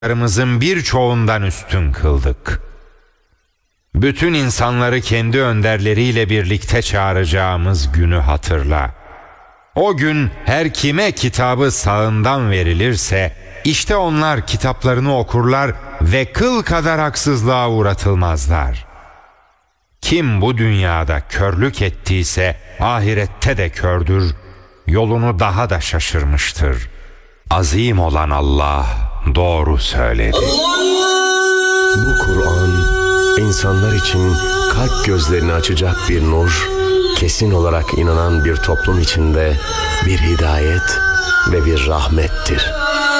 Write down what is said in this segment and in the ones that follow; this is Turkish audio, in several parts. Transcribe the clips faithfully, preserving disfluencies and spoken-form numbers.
yarattıklarımızın birçoğundan üstün kıldık. Bütün insanları kendi önderleriyle birlikte çağıracağımız günü hatırla. O gün her kime kitabı sağından verilirse, işte onlar kitaplarını okurlar ve kıl kadar haksızlığa uğratılmazlar. Kim bu dünyada körlük ettiyse, ahirette de kördür, yolunu daha da şaşırmıştır. Azim olan Allah doğru söyledi. Bu Kur'an, insanlar için kalp gözlerini açacak bir nur, kesin olarak inanan bir toplum içinde bir hidayet ve bir rahmettir.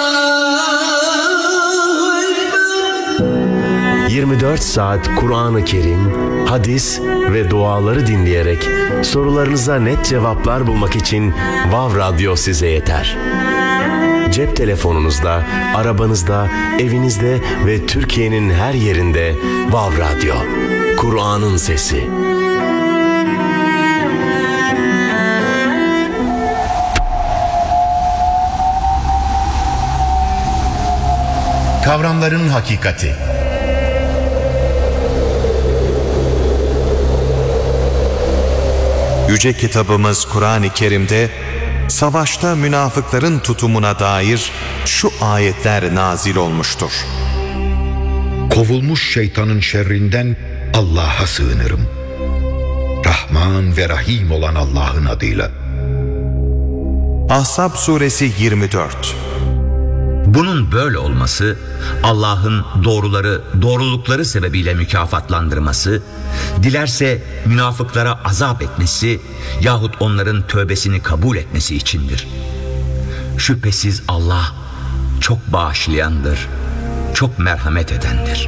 yirmi dört saat Kur'an-ı Kerim, hadis ve duaları dinleyerek sorularınıza net cevaplar bulmak için Vav Radyo size yeter. Cep telefonunuzda, arabanızda, evinizde ve Türkiye'nin her yerinde Vav Radyo. Kur'an'ın sesi. Kavramların hakikati. Yüce kitabımız Kur'an-ı Kerim'de savaşta münafıkların tutumuna dair şu ayetler nazil olmuştur. Kovulmuş şeytanın şerrinden Allah'a sığınırım. Rahman ve Rahim olan Allah'ın adıyla. Ahzab suresi yirmi dört. Bunun böyle olması, Allah'ın doğruları, doğrulukları sebebiyle mükafatlandırması, dilerse münafıklara azap etmesi yahut onların tövbesini kabul etmesi içindir. Şüphesiz Allah çok bağışlayandır, çok merhamet edendir.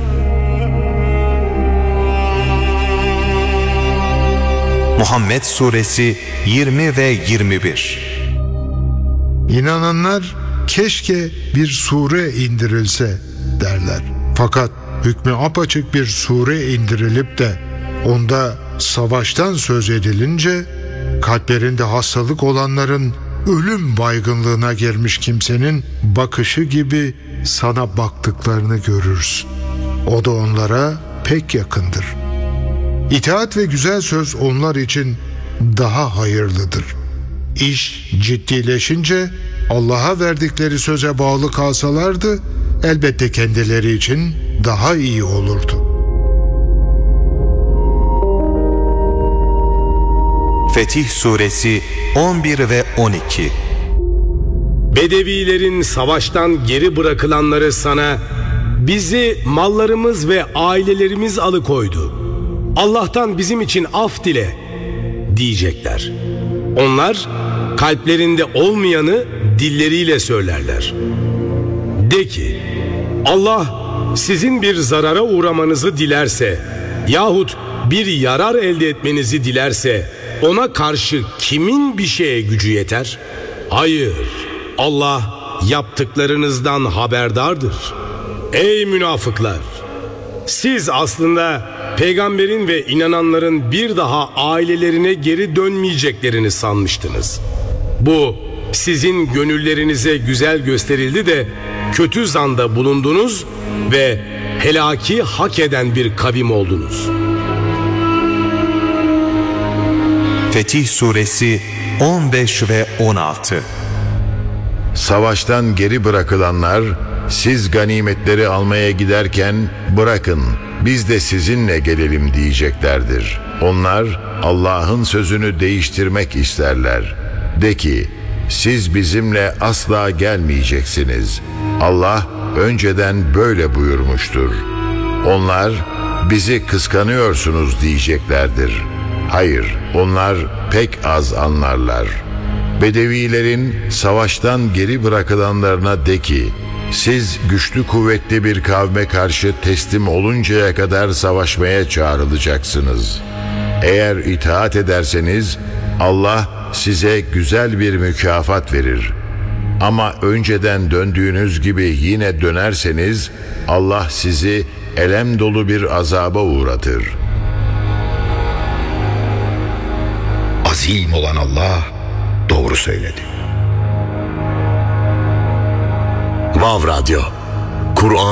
Muhammed suresi yirmi ve yirmi bir. İnananlar keşke bir sure indirilse derler. Fakat hükmü apaçık bir sure indirilip de onda savaştan söz edilince kalplerinde hastalık olanların ölüm baygınlığına girmiş kimsenin bakışı gibi sana baktıklarını görürsün. O da onlara pek yakındır. İtaat ve güzel söz onlar için daha hayırlıdır. İş ciddileşince Allah'a verdikleri söze bağlı kalsalardı elbette kendileri için daha iyi olurdu. Fetih suresi on bir ve on iki. Bedevilerin savaştan geri bırakılanları sana, bizi mallarımız ve ailelerimiz alıkoydu, Allah'tan bizim için af dile diyecekler. Onlar kalplerinde olmayanı dilleriyle söylerler. De ki, Allah sizin bir zarara uğramanızı dilerse yahut bir yarar elde etmenizi dilerse ona karşı kimin bir şeye gücü yeter? Hayır, Allah yaptıklarınızdan haberdardır. Ey münafıklar! Siz aslında peygamberin ve inananların bir daha ailelerine geri dönmeyeceklerini sanmıştınız. Bu sizin gönüllerinize güzel gösterildi de kötü zanda bulundunuz ve helaki hak eden bir kavim oldunuz. Fetih suresi on beş ve on altı. Savaştan geri bırakılanlar, siz ganimetleri almaya giderken bırakın biz de sizinle gelelim diyeceklerdir. Onlar Allah'ın sözünü değiştirmek isterler. De ki, siz bizimle asla gelmeyeceksiniz. Allah önceden böyle buyurmuştur. Onlar bizi kıskanıyorsunuz diyeceklerdir. Hayır, onlar pek az anlarlar. Bedevilerin savaştan geri bırakılanlarına de ki, siz güçlü kuvvetli bir kavme karşı teslim oluncaya kadar savaşmaya çağrılacaksınız. Eğer itaat ederseniz Allah size güzel bir mükafat verir. Ama önceden döndüğünüz gibi yine dönerseniz Allah sizi elem dolu bir azaba uğratır. Azim olan Allah doğru söyledi. Vav Radyo. Kur'an